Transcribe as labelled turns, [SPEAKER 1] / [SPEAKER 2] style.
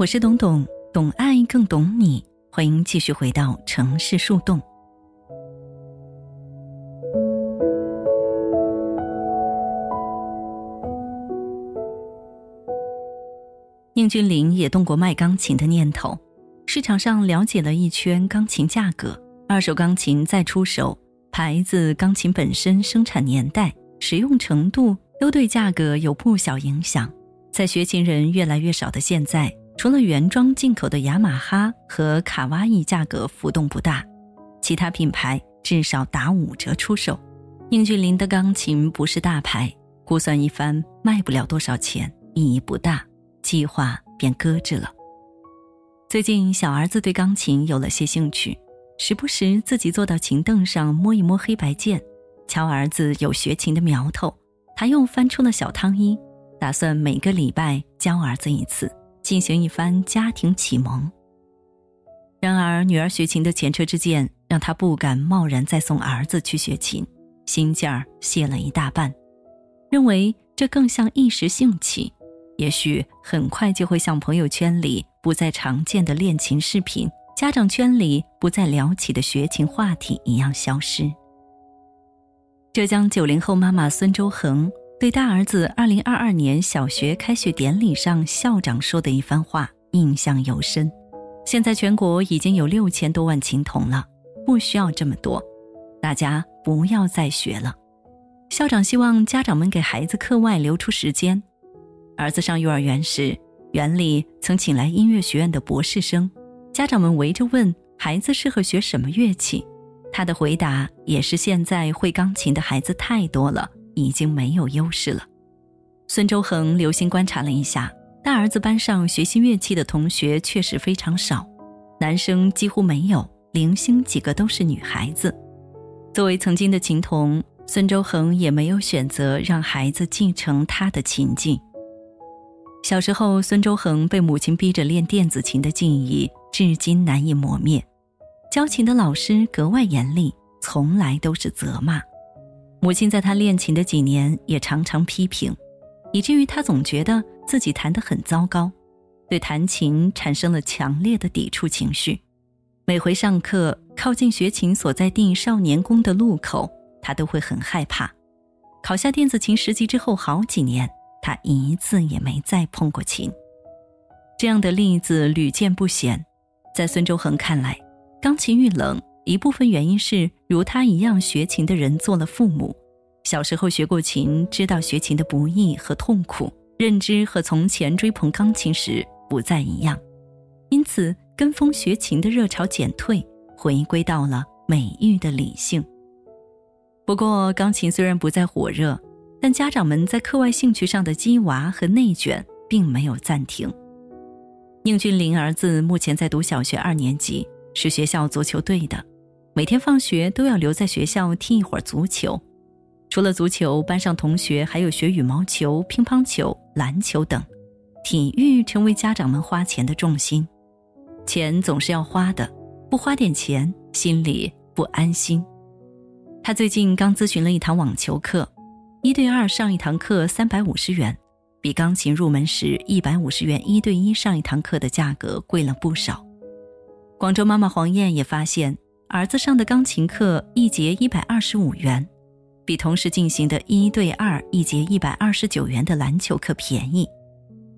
[SPEAKER 1] 我是懂懂，懂爱更懂你，欢迎继续回到城市树洞。宁君玲也动过卖钢琴的念头，市场上了解了一圈钢琴价格，二手钢琴再出手，牌子、钢琴本身、生产年代、使用程度都对价格有不小影响。在学琴人越来越少的现在，除了原装进口的雅马哈和卡哇伊价格浮动不大，其他品牌至少打5折出售。宁君玲的钢琴不是大牌，估算一番卖不了多少钱，意义不大，计划便搁置了。最近小儿子对钢琴有了些兴趣，时不时自己坐到琴凳上摸一摸黑白键，瞧儿子有学琴的苗头，他又翻出了小汤衣，打算每个礼拜教儿子一次，进行一番家庭启蒙。然而女儿学琴的前车之鉴让他不敢贸然再送儿子去学琴，心劲儿泄了一大半，认为这更像一时兴起，也许很快就会像朋友圈里不再常见的练琴视频，家长圈里不再聊起的学琴话题一样消失。浙江90后妈妈孙周恒对大儿子2022年小学开学典礼上校长说的一番话印象尤深。现在全国已经有6000多万琴童了，不需要这么多，大家不要再学了。校长希望家长们给孩子课外留出时间。儿子上幼儿园时，园里曾请来音乐学院的博士生，家长们围着问孩子适合学什么乐器，他的回答也是现在会钢琴的孩子太多了，已经没有优势了。孙周恒留心观察了一下，大儿子班上学习乐器的同学确实非常少，男生几乎没有，零星几个都是女孩子。作为曾经的琴童，孙周恒也没有选择让孩子继承他的琴技。小时候，孙周恒被母亲逼着练电子琴的记忆至今难以磨灭。教琴的老师格外严厉，从来都是责骂。母亲在他练琴的几年也常常批评，以至于他总觉得自己弹得很糟糕，对弹琴产生了强烈的抵触情绪。每回上课靠近学琴所在地少年宫的路口，他都会很害怕。考下电子琴10级之后好几年，他一次也没再碰过琴。这样的例子屡见不鲜。在孙周恒看来，钢琴遇冷一部分原因是如他一样学琴的人做了父母，小时候学过琴，知道学琴的不易和痛苦，认知和从前追捧钢琴时不再一样，因此跟风学琴的热潮减退，回归到了美育的理性。不过钢琴虽然不再火热，但家长们在课外兴趣上的鸡娃和内卷并没有暂停。宁君玲儿子目前在读小学2年级，是学校足球队的，每天放学都要留在学校踢一会儿足球。除了足球，班上同学还有学羽毛球、乒乓球、篮球等，体育成为家长们花钱的重心。钱总是要花的，不花点钱，心里不安心。他最近刚咨询了一堂网球课，1对2上一堂课350元，比钢琴入门时150元1对1上一堂课的价格贵了不少。广州妈妈黄燕也发现，儿子上的钢琴课一节125元，比同时进行的1对2一节129元的篮球课便宜，